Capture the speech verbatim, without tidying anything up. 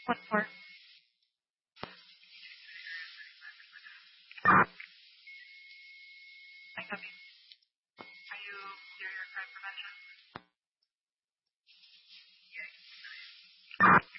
What for? Like, I mean, are you near your crime prevention?